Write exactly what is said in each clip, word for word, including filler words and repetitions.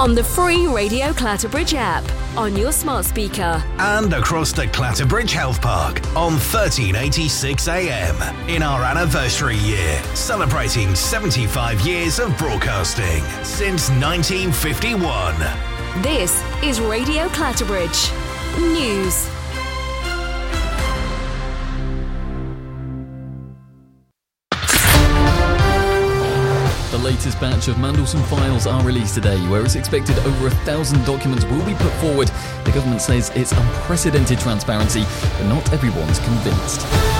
on the free Radio Clatterbridge app, on your smart speaker, and across the Clatterbridge Health Park on thirteen eighty-six A M in our anniversary year, celebrating seventy-five years of broadcasting since nineteen fifty-one. This is Radio Clatterbridge News. The latest batch of Mandelson files are released today, where it's expected over a thousand documents will be put forward. The government says it's unprecedented transparency, but not everyone's convinced.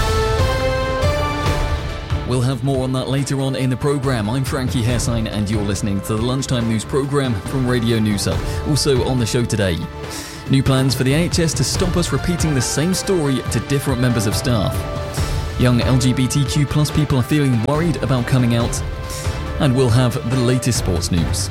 We'll have more on that later on in the programme. I'm Frankie Hairsign and you're listening to the Lunchtime News programme from Radio News Hub. Also on the show today, new plans for the N H S to stop us repeating the same story to different members of staff. Young L G B T Q plus people are feeling worried about coming out. And we'll have the latest sports news.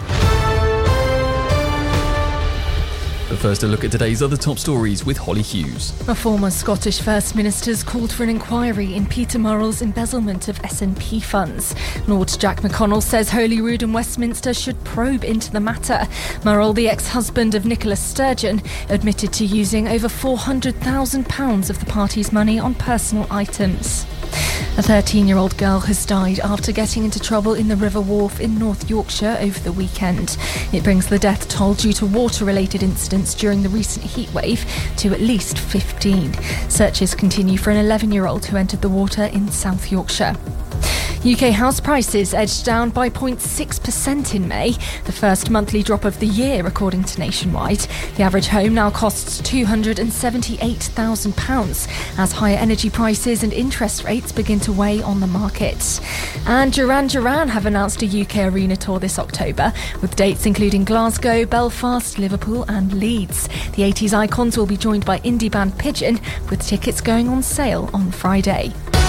But first, a look at today's other top stories with Holly Hughes. A former Scottish First Minister's called for an inquiry in Peter Murrell's embezzlement of S N P funds. Lord Jack McConnell says Holyrood and Westminster should probe into the matter. Murrell, the ex-husband of Nicola Sturgeon, admitted to using over four hundred thousand pounds of the party's money on personal items. A thirteen-year-old girl has died after getting into trouble in the River Wharfe in North Yorkshire over the weekend. It brings the death toll due to water-related incidents during the recent heatwave to at least fifteen. Searches continue for an eleven-year-old who entered the water in South Yorkshire. U K house prices edged down by zero point six percent in May, the first monthly drop of the year according to Nationwide. The average home now costs two hundred seventy-eight thousand pounds as higher energy prices and interest rates begin to weigh on the market. And Duran Duran have announced a U K arena tour this October, with dates including Glasgow, Belfast, Liverpool and Leeds. The eighties icons will be joined by indie band Pigeon, with tickets going on sale on Friday.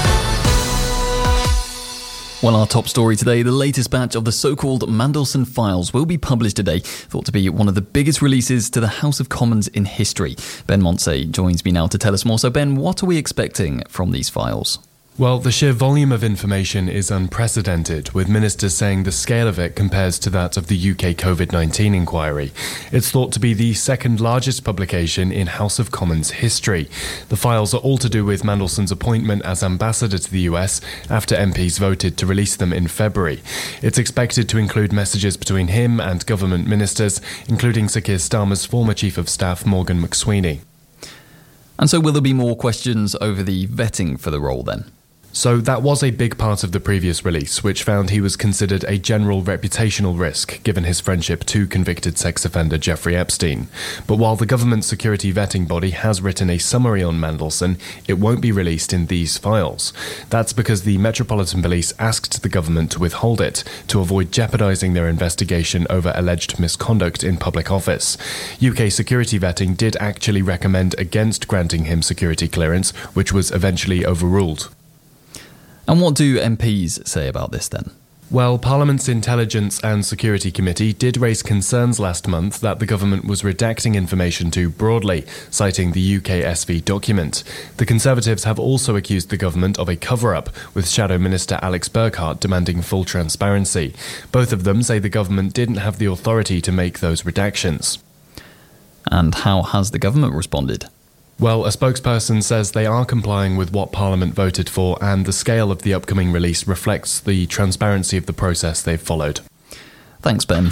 Well, our top story today, the latest batch of the so-called Mandelson files will be published today, thought to be one of the biggest releases to the House of Commons in history. Ben Montse joins me now to tell us more. So, Ben, what are we expecting from these files? Well, the sheer volume of information is unprecedented, with ministers saying the scale of it compares to that of the U K COVID nineteen inquiry. It's thought to be the second largest publication in House of Commons history. The files are all to do with Mandelson's appointment as ambassador to the U S after M Ps voted to release them in February. It's expected to include messages between him and government ministers, including Sir Keir Starmer's former Chief of Staff, Morgan McSweeney. And so will there be more questions over the vetting for the role then? So that was a big part of the previous release, which found he was considered a general reputational risk, given his friendship to convicted sex offender Jeffrey Epstein. But while the government security vetting body has written a summary on Mandelson, it won't be released in these files. That's because the Metropolitan Police asked the government to withhold it, to avoid jeopardising their investigation over alleged misconduct in public office. U K security vetting did actually recommend against granting him security clearance, which was eventually overruled. And what do M Ps say about this then? Well, Parliament's Intelligence and Security Committee did raise concerns last month that the government was redacting information too broadly, citing the U K S V document. The Conservatives have also accused the government of a cover-up, with Shadow Minister Alex Burkhart demanding full transparency. Both of them say the government didn't have the authority to make those redactions. And how has the government responded? Well, a spokesperson says they are complying with what Parliament voted for, and the scale of the upcoming release reflects the transparency of the process they've followed. Thanks, Ben.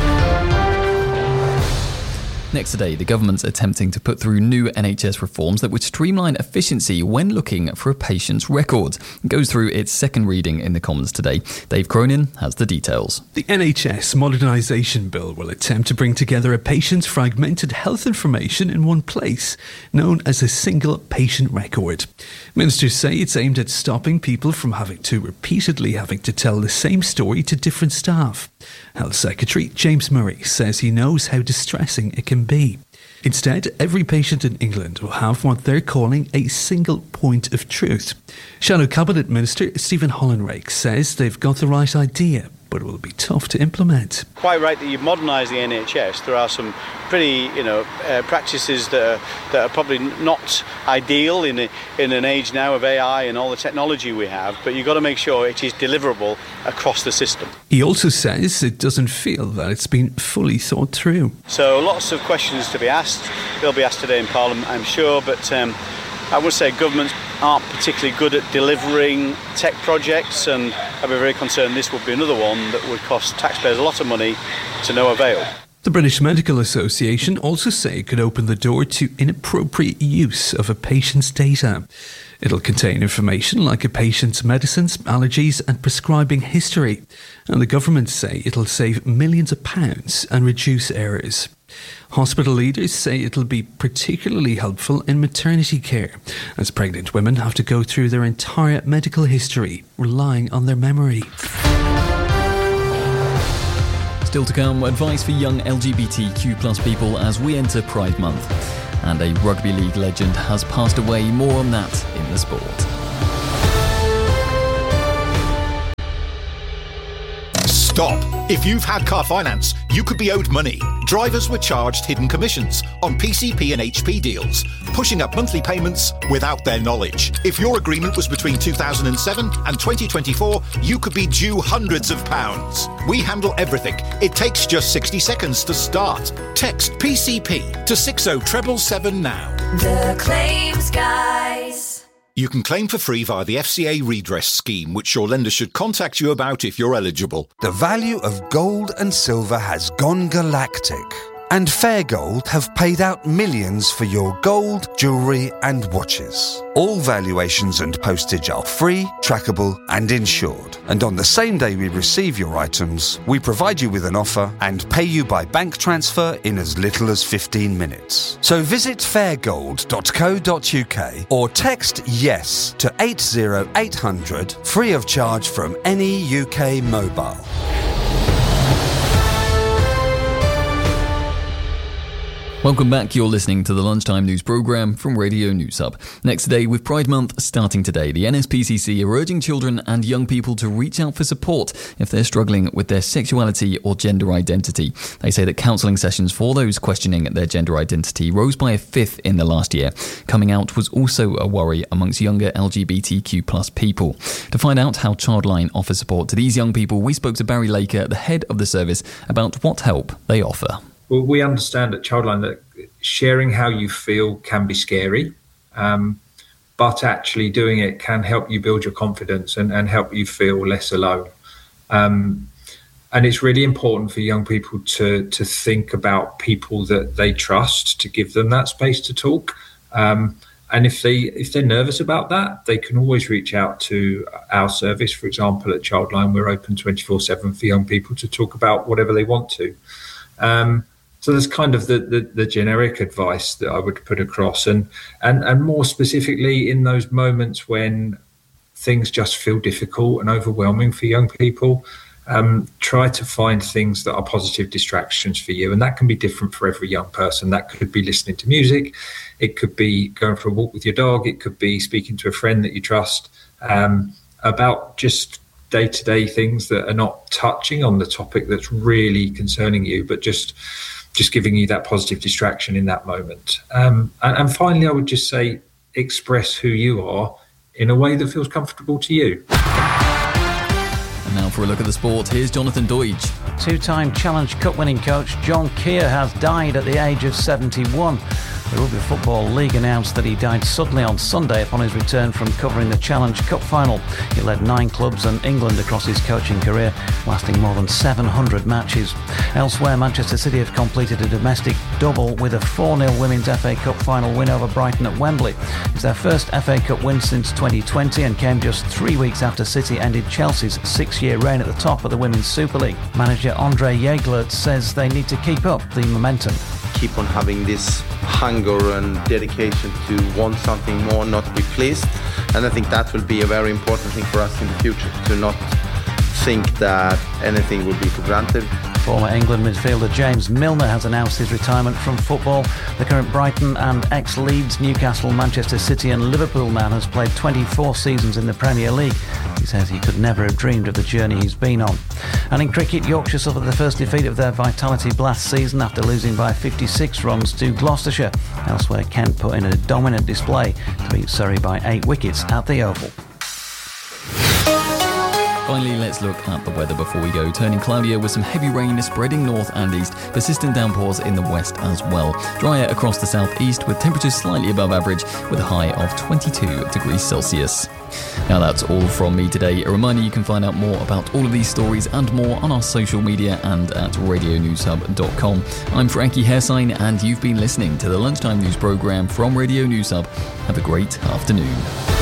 Next today, the government's attempting to put through new N H S reforms that would streamline efficiency when looking for a patient's record. It goes through its second reading in the Commons today. Dave Cronin has the details. The N H S Modernisation Bill will attempt to bring together a patient's fragmented health information in one place, known as a single patient record. Ministers say it's aimed at stopping people from having to repeatedly having to tell the same story to different staff. Health Secretary James Murray says he knows how distressing it can be. Instead, every patient in England will have what they're calling a single point of truth. Shadow Cabinet Minister Stephen Hollinrake says they've got the right idea, but it will be tough to implement. Quite right that you've modernised the N H S. There are some pretty, you know, uh, practices that are, that are probably not ideal in a, in an age now of A I and all the technology we have, but you've got to make sure it is deliverable across the system. He also says it doesn't feel that it's been fully thought through. So lots of questions to be asked. They'll be asked today in Parliament, I'm sure, but um, I would say governments aren't particularly good at delivering tech projects, and I'd be very concerned this would be another one that would cost taxpayers a lot of money to no avail. The British Medical Association also say it could open the door to inappropriate use of a patient's data. It'll contain information like a patient's medicines, allergies and prescribing history. And the government say it'll save millions of pounds and reduce errors. Hospital leaders say it'll be particularly helpful in maternity care, as pregnant women have to go through their entire medical history, relying on their memory. Still to come, advice for young L G B T Q plus people as we enter Pride Month. And a rugby league legend has passed away. More on that in the sport. Stop! If you've had car finance, you could be owed money. Drivers were charged hidden commissions on P C P and H P deals, pushing up monthly payments without their knowledge. If your agreement was between two thousand seven and twenty twenty-four, you could be due hundreds of pounds. We handle everything. It takes just sixty seconds to start. Text P C P to six oh seven seven now. The Claims Guys. You can claim for free via the F C A redress scheme, which your lender should contact you about if you're eligible. The value of gold and silver has gone galactic, and Fair Gold have paid out millions for your gold, jewellery and watches. All valuations and postage are free, trackable and insured. And on the same day we receive your items, we provide you with an offer and pay you by bank transfer in as little as fifteen minutes. So visit fair gold dot co dot uk or text YES to eight oh eight hundred, free of charge from any U K mobile. Welcome back, you're listening to the Lunchtime News programme from Radio News Hub. Next today, with Pride Month starting today, the N S P C C are urging children and young people to reach out for support if they're struggling with their sexuality or gender identity. They say that counselling sessions for those questioning their gender identity rose by a fifth in the last year. Coming out was also a worry amongst younger L G B T Q plus people. To find out how Childline offers support to these young people, we spoke to Barry Laker, the head of the service, about what help they offer. Well, we understand at Childline that sharing how you feel can be scary, um, but actually doing it can help you build your confidence and, and help you feel less alone. Um, and it's really important for young people to to think about people that they trust, to give them that space to talk. Um, and if they if they're nervous about that, they can always reach out to our service. For example, at Childline, we're open twenty-four seven for young people to talk about whatever they want to. Um, So that's kind of the, the, the generic advice that I would put across. And, and, and more specifically in those moments when things just feel difficult and overwhelming for young people, um, try to find things that are positive distractions for you. And that can be different for every young person. That could be listening to music. It could be going for a walk with your dog. It could be speaking to a friend that you trust um, about just day-to-day things that are not touching on the topic that's really concerning you, but just just giving you that positive distraction in that moment. Um, and, and finally, I would just say, express who you are in a way that feels comfortable to you. And now for a look at the sport, here's Jonathan Doidge. Two-time Challenge Cup winning coach John Keir has died at the age of seventy-one. The Rugby Football League announced that he died suddenly on Sunday upon his return from covering the Challenge Cup final. He led nine clubs and England across his coaching career, lasting more than seven hundred matches. Elsewhere, Manchester City have completed a domestic double with a four nil Women's F A Cup final win over Brighton at Wembley. It's their first F A Cup win since twenty twenty and came just three weeks after City ended Chelsea's six-year reign at the top of the Women's Super League. Manager Andre Jägler says they need to keep up the momentum. Keep on having this hunger and dedication to want something more, not be pleased. And I think that will be a very important thing for us in the future, to not think that anything will be for granted, Former England midfielder James Milner has announced his retirement from football. The current Brighton and ex-Leeds, Newcastle, Manchester City and Liverpool man has played twenty-four seasons in the Premier League. He says he could never have dreamed of the journey he's been on. And in cricket, Yorkshire suffered the first defeat of their Vitality Blast season after losing by fifty-six runs to Gloucestershire. Elsewhere, Kent put in a dominant display to beat Surrey by eight wickets at the Oval. Finally, let's look at the weather before we go. Turning cloudier with some heavy rain spreading north and east, persistent downpours in the west as well. Drier across the southeast with temperatures slightly above average with a high of twenty-two degrees Celsius. Now that's all from me today. A reminder, you can find out more about all of these stories and more on our social media and at radio news hub dot com. I'm Frankie Hairsign and you've been listening to the Lunchtime News programme from Radio News Hub. Have a great afternoon.